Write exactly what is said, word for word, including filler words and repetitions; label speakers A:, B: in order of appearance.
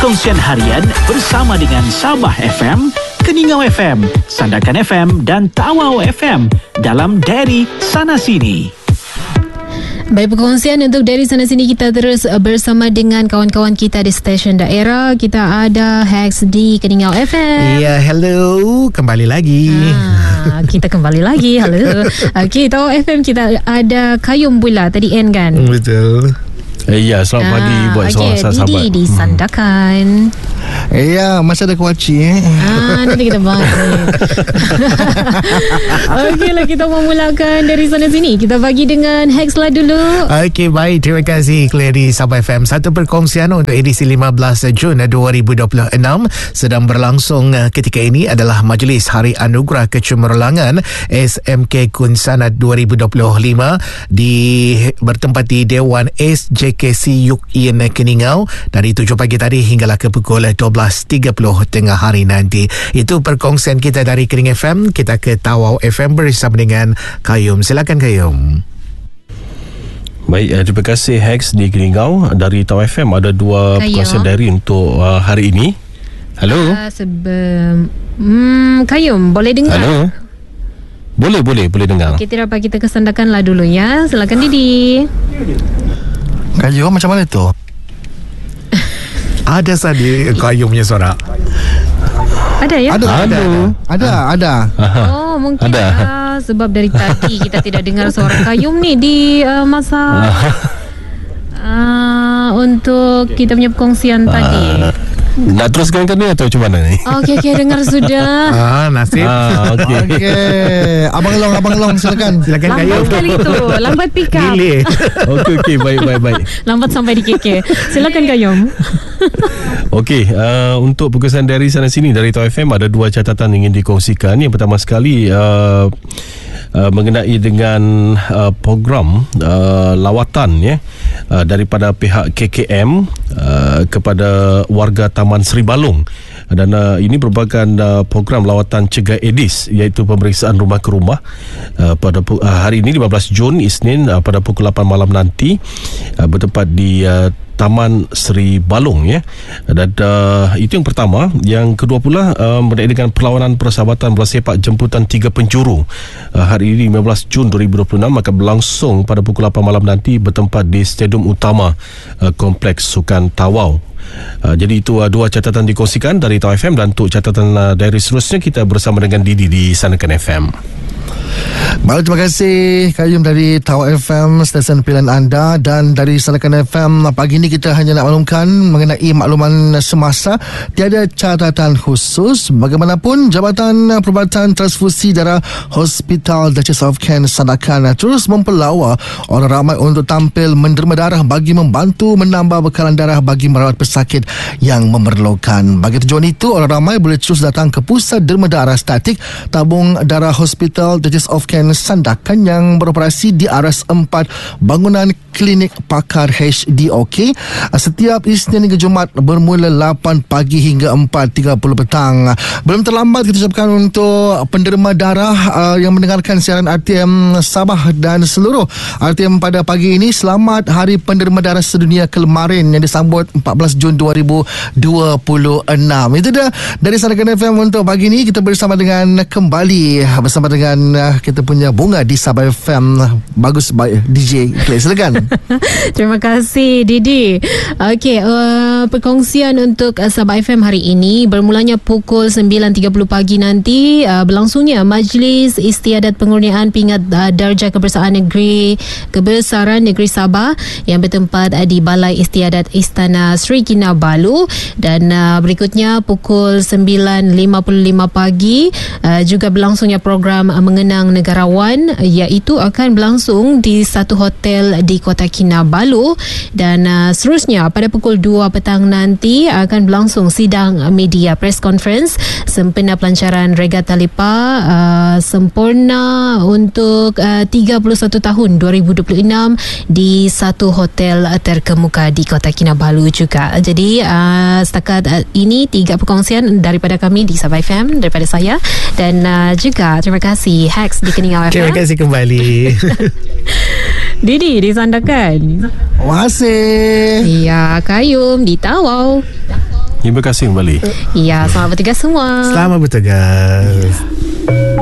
A: Perkongsian harian bersama dengan Sabah F M, Keningau F M, Sandakan F M dan Tawau F M dalam Dari Sana Sini.
B: Baik, perkongsian untuk dari sana sini kita terus bersama dengan kawan-kawan kita di stesen daerah. Kita ada Hex di Keningau F M.
C: Ya, hello. Kembali lagi.
B: Ah, kita kembali lagi. Hello. Okey, Tawau F M kita ada Kayum pula tadi N kan?
C: Betul.
D: Eh, ya, selamat ah, pagi buat
B: okay,
D: sahabat-sahabat.
B: Didi di Sandakan.
C: Eh, ya, masih ada kuaci eh.
B: Ah, nanti kita bahas. Okeylah, kita memulakan dari sana sini. Kita bagi dengan Hex lah dulu.
C: Okey, baik. Terima kasih Clary Sabah F M. Satu perkongsian untuk edisi lima belas Jun dua ribu dua puluh enam sedang berlangsung ketika ini adalah Majlis Hari Anugerah Kecemerlangan S M K Kunsanat dua ribu dua puluh lima di bertempat di Dewan S J K C Yuk Yin Keningau dari tujuh pagi tadi hinggalah ke pukul dua belas tiga puluh tengah hari nanti. Itu perkongsian kita dari Kening F M. Kita ke Tawau F M bersama dengan Kayum. Silakan Kayum.
D: Baik, uh, terima kasih Hex di Keningau. Dari Tawau F M ada dua perkongsian dari untuk uh, hari ini. Halo.
B: Uh, sebelum hmm, Kayum boleh dengar?
D: Halo. Boleh, boleh, boleh dengar.
B: Okey, tidak apa, kita kesandakanlah dulu ya. Silakan Didi.
C: Kayum macam mana tu? Ada tadi Kayum punya suara.
B: Ada ya?
C: Ada, ada, ada, ada. ada.
B: Oh, mungkin
D: ada.
B: Uh, sebab dari tadi kita tidak dengar suara Kayum ni di uh, masa uh, untuk kita punya perkongsian uh, tadi.
D: Nak teruskan ke ni atau macam mana ni?
B: Okey, okey, dengar sudah.
C: Ah, nasib.
D: Ah, okey.
C: Okey. Abang Long, Abang Long, silakan. Silakan
B: Lambat
C: Kayum.
B: sekali tu. Lambat pick up.
C: Delay.
D: Okey, okey, baik, baik, baik.
B: Lambat sampai di K K. Silakan Kayum.
D: Okey, uh, untuk perkongsian dari sana sini dari Tawau F M ada dua catatan yang ingin dikongsikan. Yang pertama sekali uh, uh, mengenai dengan uh, program uh, lawatan ya uh, daripada pihak K K M uh, kepada warga Taman Seri Balong. Dan uh, ini merupakan uh, program lawatan cegah Aedes, iaitu pemeriksaan rumah ke rumah uh, pada uh, hari ini lima belas Jun Isnin uh, pada pukul lapan malam nanti uh, bertempat di uh, Taman Seri Balong ya. Dan uh, itu yang pertama. Yang kedua pula uh, berkaitan dengan perlawanan persahabatan bola sepak jemputan tiga penjuru uh, hari ini lima belas Jun dua ribu dua puluh enam akan berlangsung pada pukul lapan malam nanti bertempat di Stadium Utama uh, Kompleks Sukan Tawau. Uh, jadi itu uh, dua catatan dikongsikan dari Tawau F M. Dan untuk catatan uh, dari seterusnya kita bersama dengan Didi di Sandakan F M.
C: Baik, terima kasih Kayum dari Tawau F M, stesen pilihan anda. Dan dari Sandakan F M, pagi ini kita hanya nak maklumkan mengenai makluman semasa, tiada catatan khusus. Bagaimanapun, Jabatan Perubatan Transfusi Darah Hospital Duchess of Kent Sandakan terus mempelawa orang ramai untuk tampil menderma darah bagi membantu menambah bekalan darah bagi merawat pesakit yang memerlukan. Bagi tujuan itu, orang ramai boleh terus datang ke pusat derma darah statik tabung darah Hospital Duchess of Kent Sandakan yang beroperasi di aras empat bangunan klinik pakar H D O K setiap Isnin hingga Jumaat bermula lapan pagi hingga empat tiga puluh petang. Belum terlambat kita ucapkan untuk penderma darah uh, yang mendengarkan siaran R T M Sabah dan seluruh R T M pada pagi ini. Selamat Hari Penderma Darah Sedunia Kelmarin yang disambut empat belas Jun dua ribu dua puluh enam. Itu dah dari Sandakan F M untuk pagi ini. Kita bersama dengan kembali bersama dengan uh, kita punya Bunga di Sabah F M. Bagus, baik D J Clay, silakan.
B: Terima kasih Didi. Okey, uh, perkongsian untuk uh, Sabah F M hari ini bermulanya pukul sembilan tiga puluh pagi nanti uh, berlangsungnya Majlis Istiadat Pengurniaan Pingat uh, Darjah Kebesaran Negeri Kebesaran Negeri Sabah yang bertempat uh, di Balai Istiadat Istana Sri Kinabalu. Dan uh, berikutnya pukul sembilan lima puluh lima pagi uh, juga berlangsungnya program uh, mengenang negarawan, iaitu akan berlangsung di satu hotel di Kota Kinabalu. Dan uh, seterusnya pada pukul dua petang nanti akan berlangsung sidang media press conference sempena pelancaran Regata Lipa uh, sempurna untuk uh, tiga puluh satu tahun dua ribu dua puluh enam di satu hotel terkemuka di Kota Kinabalu juga. Jadi uh, setakat uh, ini tiga perkongsian daripada kami di Sabah F M, daripada saya dan uh, juga terima kasih Hex di Keningau F M.
C: Terima kasih kembali.
B: Didi disandakan.
C: Terima kasih.
B: Ya, Kayum di Tawau.
D: Terima kasih kembali.
B: Ya, selamat bertugas semua.
C: Selamat bertugas.